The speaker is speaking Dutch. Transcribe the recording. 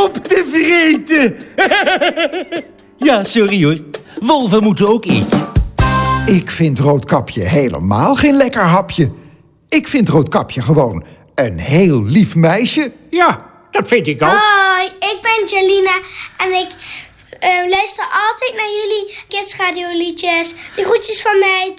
op te vreten. Ja, sorry hoor. Wolven moeten ook eten. Ik vind Roodkapje helemaal geen lekker hapje. Ik vind Roodkapje gewoon een heel lief meisje. Ja, dat vind ik ook. Hoi, ik ben Jelina en ik luister altijd naar jullie kidsradioliedjes. De groetjes van mij,